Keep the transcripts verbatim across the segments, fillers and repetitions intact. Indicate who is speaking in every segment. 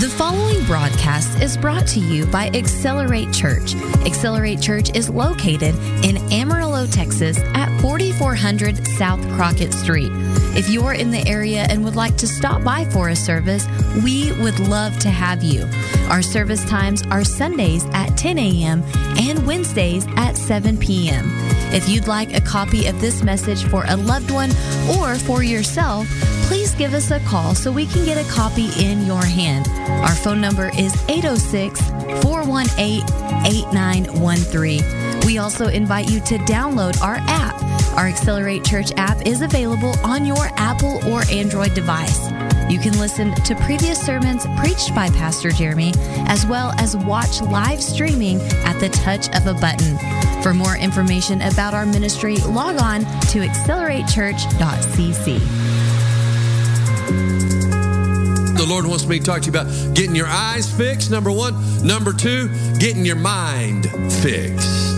Speaker 1: The following broadcast is brought to you by Accelerate Church. Accelerate Church is located in Amarillo, Texas at forty-four hundred South Crockett Street. If you're in the area and would like to stop by for a service, we would love to have you. Our service times are Sundays at ten a.m. and Wednesdays at seven p.m. If you'd like a copy of this message for a loved one or for yourself, please give us a call so we can get a copy in your hand. Our phone number is eight oh six, four one eight, eight nine one three. We also invite you to download our app. Our Accelerate Church app is available on your Apple or Android device. You can listen to previous sermons preached by Pastor Jeremy, as well as watch live streaming at the touch of a button. For more information about our ministry, log on to accelerate church dot c c.
Speaker 2: The Lord wants me to talk to you about getting your eyes fixed, number one. Number two, getting your mind fixed.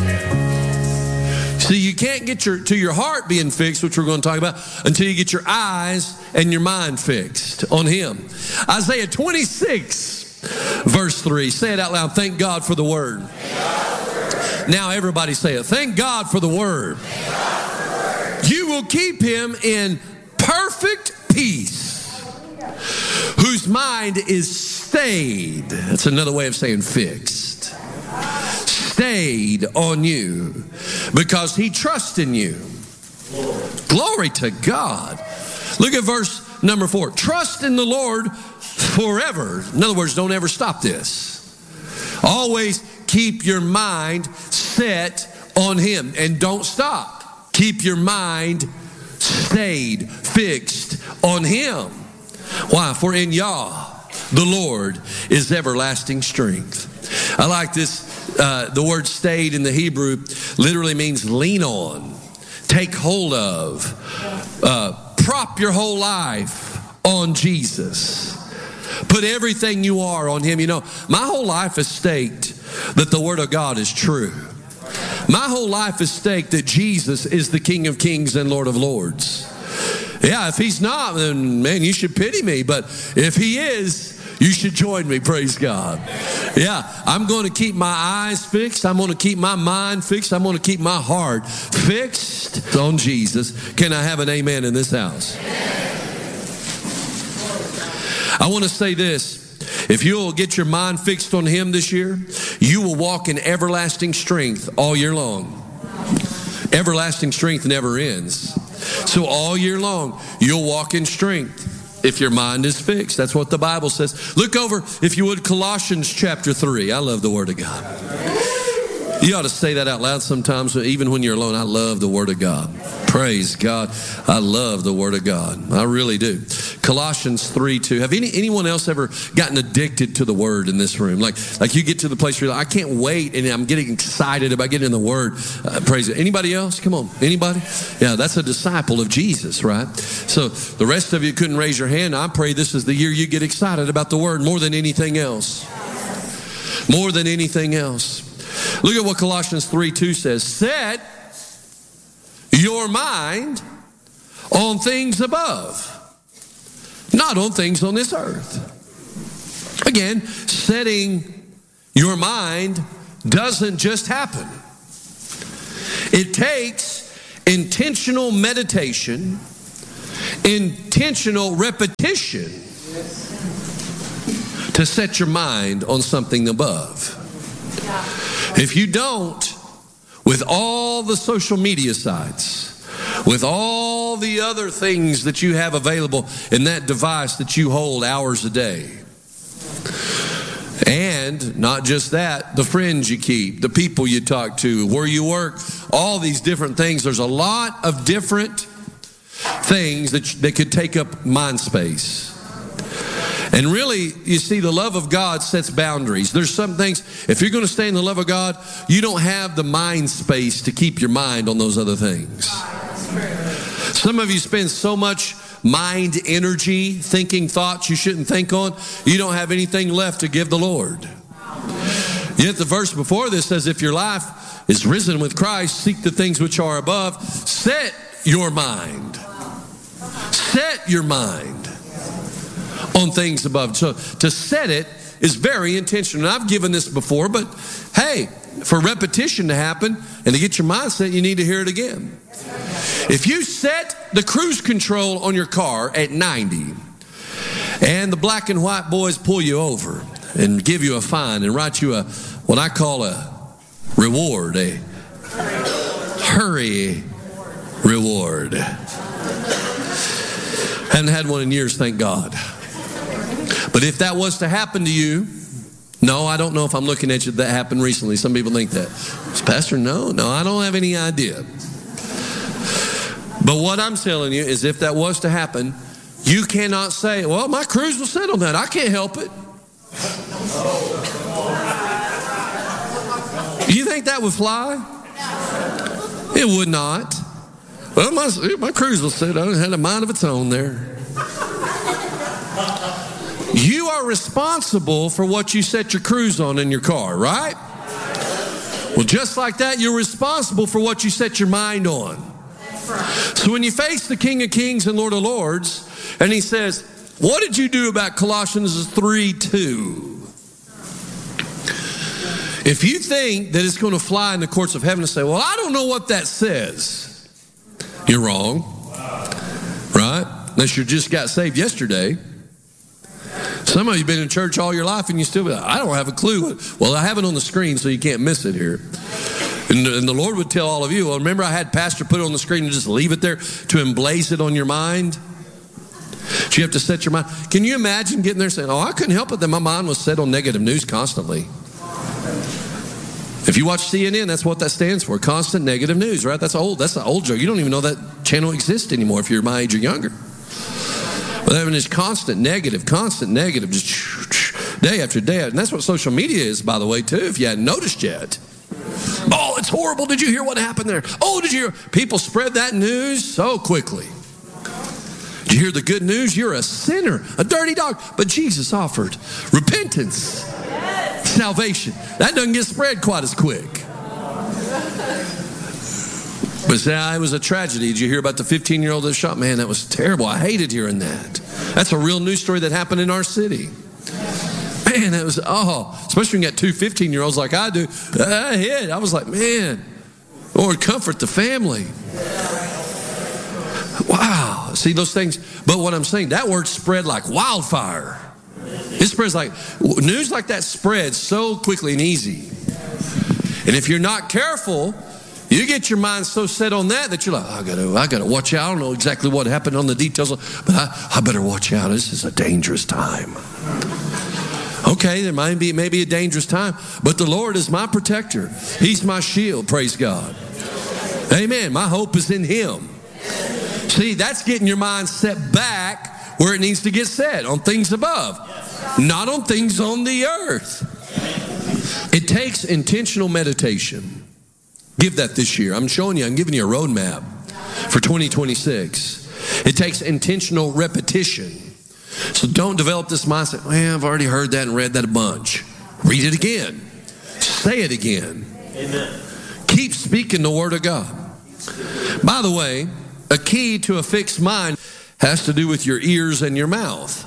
Speaker 2: See, you can't get your to your heart being fixed, which we're going to talk about, until you get your eyes and your mind fixed on Him. Isaiah twenty-six, verse three. Say it out loud. Thank God for the Word. Now everybody say it. Thank God for the Word. You will keep him in perfect peace, whose mind is stayed. That's another way of saying fixed. Stayed on you because he trusts in you. Glory to God. Look at verse number four. Trust in the Lord forever. In other words, don't ever stop this. Always keep your mind set on him and don't stop. Keep your mind stayed, fixed on him. Why? For in Yah, the Lord, is everlasting strength. I like this. Uh, the word stayed in the Hebrew literally means lean on, take hold of, uh, prop your whole life on Jesus. Put everything you are on him. You know, my whole life is staked that the Word of God is true. My whole life is staked that Jesus is the King of Kings and Lord of Lords. Yeah, if he's not, then man, you should pity me. But if he is, you should join me, praise God. Yeah, I'm going to keep my eyes fixed. I'm going to keep my mind fixed. I'm going to keep my heart fixed on Jesus. Can I have an amen in this house? I want to say this. If you'll get your mind fixed on him this year, you will walk in everlasting strength all year long. Everlasting strength never ends. So all year long, you'll walk in strength if your mind is fixed. That's what the Bible says. Look over, if you would, Colossians chapter three. I love the Word of God. You ought to say that out loud sometimes, even when you're alone. I love the Word of God. Praise God. I love the Word of God. I really do. Colossians three two. Have any anyone else ever gotten addicted to the Word in this room? Like, like you get to the place where you're like, I can't wait, and I'm getting excited about getting in the Word. Uh, praise it. Anybody else? Come on. Anybody? Yeah, that's a disciple of Jesus, right? So the rest of you couldn't raise your hand. I pray this is the year you get excited about the Word more than anything else. More than anything else. Look at what Colossians three two says. Set your mind on things above, not on things on this earth. Again, setting your mind doesn't just happen. It takes intentional meditation, intentional repetition to set your mind on something above. If you don't, with all the social media sites, with all the other things that you have available in that device that you hold hours a day, and not just that, the friends you keep, the people you talk to, where you work, all these different things. There's a lot of different things that, that could take up mind space. And really, you see, the love of God sets boundaries. There's some things, if you're going to stay in the love of God, you don't have the mind space to keep your mind on those other things. Some of you spend so much mind energy thinking thoughts you shouldn't think on, you don't have anything left to give the Lord. Yet the verse before this says, if your life is risen with Christ, seek the things which are above. Set your mind. Set your mind on things above. So to set it is very intentional. And I've given this before, but hey, for repetition to happen and to get your mindset, you need to hear it again. If you set the cruise control on your car at ninety and the black and white boys pull you over and give you a fine and write you a, what I call a reward, a hurry reward. Hadn't had one in years, thank God. But if that was to happen to you, no, I don't know if I'm looking at you that happened recently. Some people think that. Pastor, no, no, I don't have any idea. But what I'm telling you is if that was to happen, you cannot say, well, my cruise will settle that. I can't help it. You think that would fly? It would not. Well, my, my cruise will set. It had a mind of its own there. You are responsible for what you set your cruise on in your car, right? Well, just like that, you're responsible for what you set your mind on. So when you face the King of Kings and Lord of Lords, and he says, what did you do about Colossians three two? If you think that it's going to fly in the courts of heaven and say, well, I don't know what that says, you're wrong, right? Unless you just got saved yesterday. Some of you have been in church all your life and you still be like, I don't have a clue. Well, I have it on the screen so you can't miss it here. And, and the Lord would tell all of you, well, remember I had Pastor put it on the screen and just leave it there to emblaze it on your mind? So you have to set your mind. Can you imagine getting there saying, oh, I couldn't help it that my mind was set on negative news constantly. If you watch C N N, that's what that stands for, constant negative news, right? That's old. That's an old joke. You don't even know that channel exists anymore if you're my age or younger. But having this constant negative, constant negative, just day after day. And that's what social media is, by the way, too, if you hadn't noticed yet. Oh, it's horrible. Did you hear what happened there? Oh, did you hear? People spread that news so quickly. Did you hear the good news? You're a sinner, a dirty dog. But Jesus offered repentance, yes. Salvation. That doesn't get spread quite as quick. But see, it was a tragedy. Did you hear about the fifteen-year-old that shot? Man, that was terrible. I hated hearing that. That's a real news story that happened in our city. Man, that was, oh, especially when you got two fifteen-year-olds like I do. I hit. I was like, man, Lord, comfort the family. Wow. See those things? But what I'm saying, that word spread like wildfire. It spreads like, news like that spreads so quickly and easy. And if you're not careful, you get your mind so set on that that you're like, I gotta, I gotta watch out. I don't know exactly what happened on the details, but I, I better watch out. This is a dangerous time. Okay, there might be maybe a dangerous time, but the Lord is my protector. He's my shield, praise God. Amen. My hope is in Him. See, that's getting your mind set back where it needs to get set, on things above, not on things on the earth. It takes intentional meditation. Give that this year. I'm showing you, I'm giving you a roadmap for twenty twenty-six. It takes intentional repetition. So don't develop this mindset, well, I've already heard that and read that a bunch. Read it again. Say it again. Amen. Keep speaking the Word of God. By the way, a key to a fixed mind has to do with your ears and your mouth.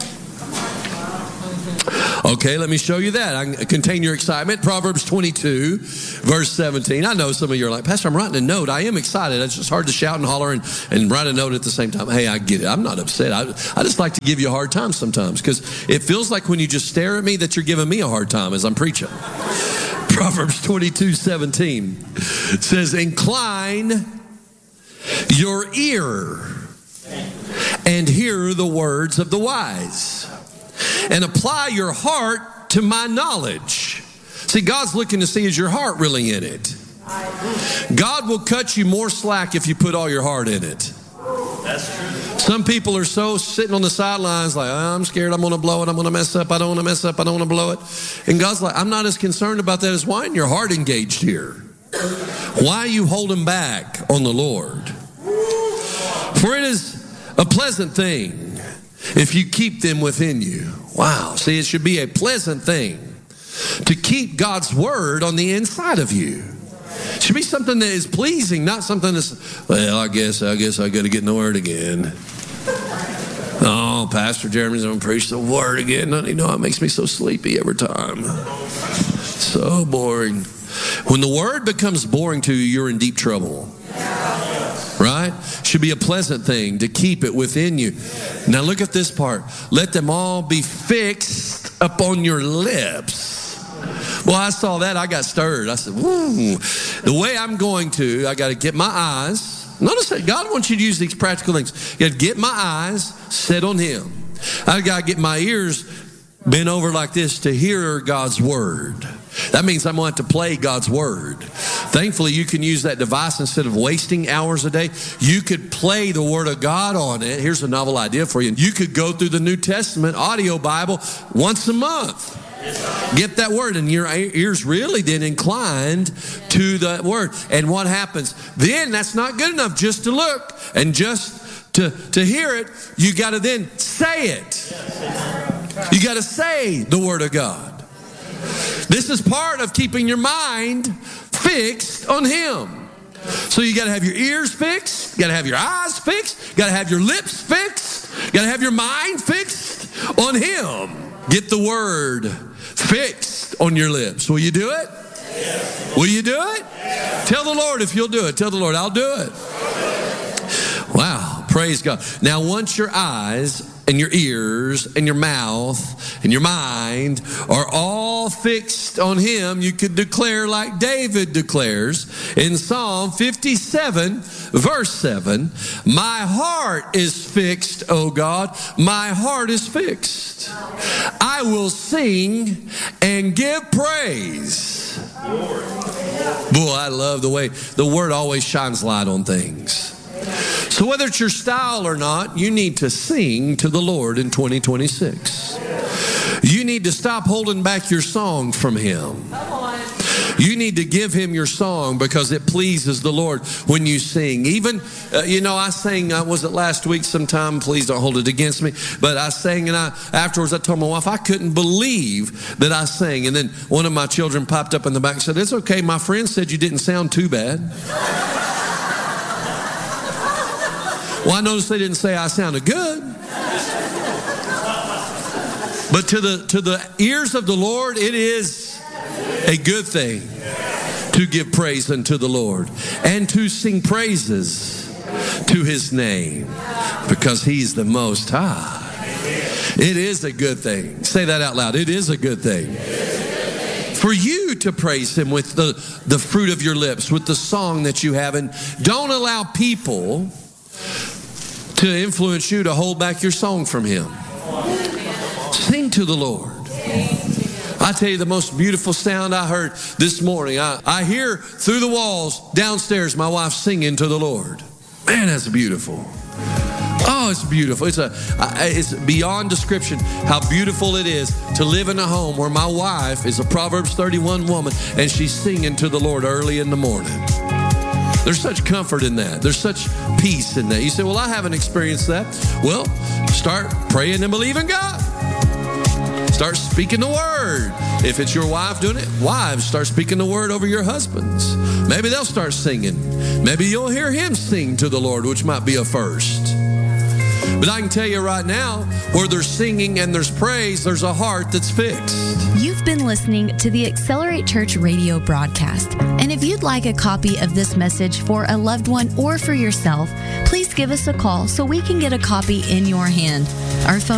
Speaker 2: Okay, let me show you that. I can contain your excitement. Proverbs twenty-two, verse seventeen. I know some of you are like, Pastor, I'm writing a note. I am excited. It's just hard to shout and holler and, and write a note at the same time. Hey, I get it. I'm not upset. I, I just like to give you a hard time sometimes because it feels like when you just stare at me that you're giving me a hard time as I'm preaching. Proverbs twenty-two, seventeen says, incline your ear and hear the words of the wise, and apply your heart to my knowledge. See, God's looking to see, is your heart really in it? God will cut you more slack if you put all your heart in it. That's true. Some people are so sitting on the sidelines like, oh, I'm scared, I'm going to blow it, I'm going to mess up, I don't want to mess up, I don't want to blow it. And God's like, I'm not as concerned about that as why isn't your heart engaged here? Why are you holding back on the Lord? For it is a pleasant thing if you keep them within you. Wow. See, it should be a pleasant thing to keep God's word on the inside of you. It should be something that is pleasing, not something that's, well, I guess, I guess I got to get in the word again. Oh, Pastor Jeremy's going to preach the word again. You know, it makes me so sleepy every time. So boring. When the word becomes boring to you, you're in deep trouble. Right? Should be a pleasant thing to keep it within you. Now look at this part. Let them all be fixed upon your lips. Well, I saw that. I got stirred. I said, woo. The way I'm going to, I got to get my eyes. Notice that God wants you to use these practical things. You got to get my eyes set on Him. I got to get my ears bent over like this to hear God's word. That means I'm going to have to play God's word. Thankfully, you can use that device instead of wasting hours a day. You could play the word of God on it. Here's a novel idea for you. You could go through the New Testament audio Bible once a month. Get that word, and your ears really then inclined to that word. And what happens? Then that's not good enough just to look and just to, to hear it. You got to then say it. You got to say the word of God. This is part of keeping your mind fixed on Him. So you got to have your ears fixed. You got to have your eyes fixed. You got to have your lips fixed. You got to have your mind fixed on Him. Get the word fixed on your lips. Will you do it? Yes. Will you do it? Yes. Tell the Lord if you'll do it. Tell the Lord, I'll do it. Wow. Praise God. Now, once your eyes and your ears and your mouth and your mind are all fixed on Him, you could declare like David declares in Psalm fifty-seven, verse seven, my heart is fixed, O God, my heart is fixed. I will sing and give praise. Boy, I love the way the Word always shines light on things. So whether it's your style or not, you need to sing to the Lord in twenty twenty-six. You need to stop holding back your song from Him. You need to give Him your song because it pleases the Lord when you sing. Even, uh, you know, I sang, uh, was it last week sometime? Please don't hold it against me. But I sang, and I afterwards I told my wife I couldn't believe that I sang. And then one of my children popped up in the back and said, it's okay, my friend said you didn't sound too bad. Well, I noticed they didn't say I sounded good. But to the to the ears of the Lord, it is a good thing to give praise unto the Lord and to sing praises to His name because He's the Most High. It is a good thing. Say that out loud. It is a good thing. For you to praise Him with the, the fruit of your lips, with the song that you have. And don't allow people to influence you to hold back your song from Him. Sing to the Lord. I tell you, the most beautiful sound I heard this morning, I, I hear through the walls downstairs my wife singing to the Lord. Man, that's beautiful. Oh, it's beautiful. It's a, it's beyond description how beautiful it is to live in a home where my wife is a Proverbs thirty-one woman and she's singing to the Lord early in the morning. There's such comfort in that. There's such peace in that. You say, well, I haven't experienced that. Well, start praying and believing God. Start speaking the word. If it's your wife doing it, wives, start speaking the word over your husbands. Maybe they'll start singing. Maybe you'll hear him sing to the Lord, which might be a first. But I can tell you right now, where there's singing and there's praise, there's a heart that's fixed.
Speaker 1: You've been listening to the Accelerate Church radio broadcast. And if you'd like a copy of this message for a loved one or for yourself, please give us a call so we can get a copy in your hand. Our phone